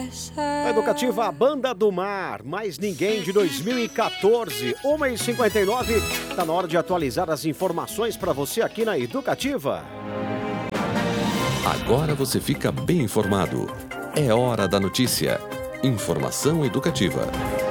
A Educativa, a Banda do Mar, Mais Ninguém de 2014, 1h59. Tá na hora de atualizar as informações para você aqui na Educativa. Agora você fica bem informado. É hora da notícia. Informação educativa.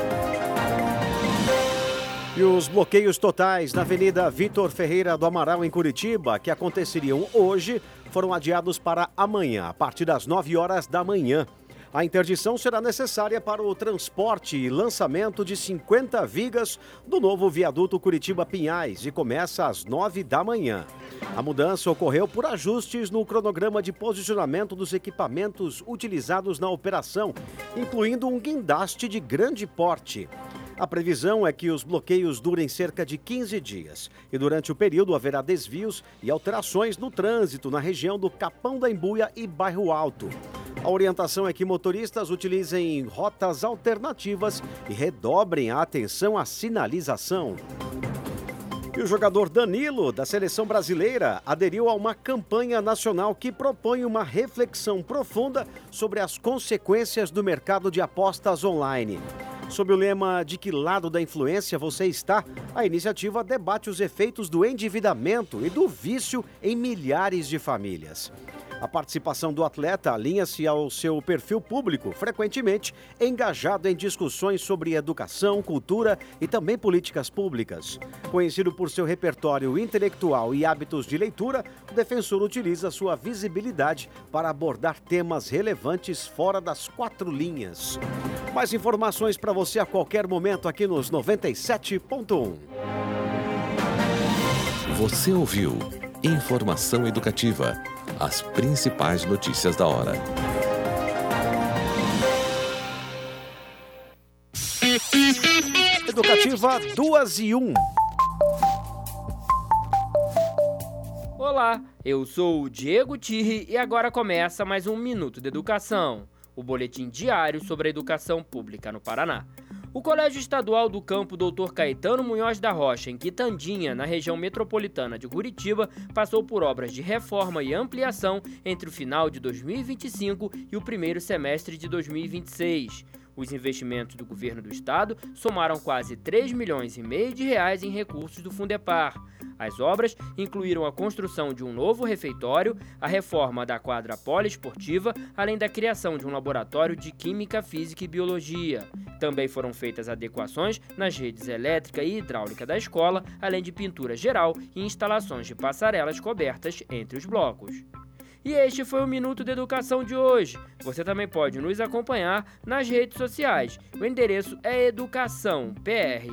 E os bloqueios totais na Avenida Vitor Ferreira do Amaral, em Curitiba, que aconteceriam hoje, foram adiados para amanhã, a partir das 9 horas da manhã. A interdição será necessária para o transporte e lançamento de 50 vigas do novo viaduto Curitiba-Pinhais e começa às 9 da manhã. A mudança ocorreu por ajustes no cronograma de posicionamento dos equipamentos utilizados na operação, incluindo um guindaste de grande porte. A previsão é que os bloqueios durem cerca de 15 dias e durante o período haverá desvios e alterações no trânsito na região do Capão da Embuia e Bairro Alto. A orientação é que motoristas utilizem rotas alternativas e redobrem a atenção à sinalização. E o jogador Danilo, da seleção brasileira, aderiu a uma campanha nacional que propõe uma reflexão profunda sobre as consequências do mercado de apostas online. Sob o lema "De que lado da influência você está?", a iniciativa debate os efeitos do endividamento e do vício em milhares de famílias. A participação do atleta alinha-se ao seu perfil público, frequentemente engajado em discussões sobre educação, cultura e também políticas públicas. Conhecido por seu repertório intelectual e hábitos de leitura, o defensor utiliza sua visibilidade para abordar temas relevantes fora das 4 linhas. Mais informações para você a qualquer momento aqui nos 97.1. Você ouviu Informação Educativa. As principais notícias da hora. Educativa 2:01. Olá, eu sou o Diego Tirri e agora começa mais um Minuto de Educação, o boletim diário sobre a educação pública no Paraná. O Colégio Estadual do Campo Dr. Caetano Munhoz da Rocha, em Quitandinha, na região metropolitana de Curitiba, passou por obras de reforma e ampliação entre o final de 2025 e o primeiro semestre de 2026. Os investimentos do governo do estado somaram quase 3 milhões e meio de reais em recursos do Fundepar. As obras incluíram a construção de um novo refeitório, a reforma da quadra poliesportiva, além da criação de um laboratório de Química, Física e Biologia. Também foram feitas adequações nas redes elétrica e hidráulica da escola, além de pintura geral e instalações de passarelas cobertas entre os blocos. E este foi o Minuto de Educação de hoje. Você também pode nos acompanhar nas redes sociais. O endereço é Educação PR.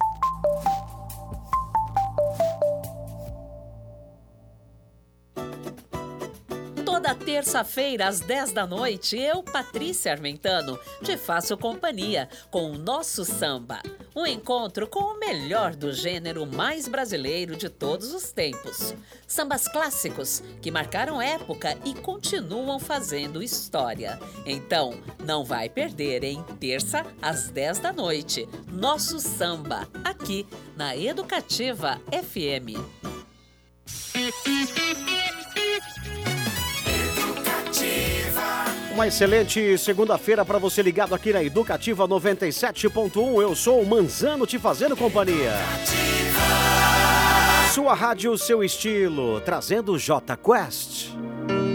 Toda terça-feira, às 10 da noite, eu, Patrícia Armentano, te faço companhia com o Nosso Samba. Um encontro com o melhor do gênero mais brasileiro de todos os tempos. Sambas clássicos que marcaram época e continuam fazendo história. Então, não vai perder, hein? Terça, às 10 da noite. Nosso Samba, aqui na Educativa FM. Uma excelente segunda-feira para você ligado aqui na Educativa 97.1. Eu sou o Manzano te fazendo companhia. Sua rádio, seu estilo, trazendo J Quest.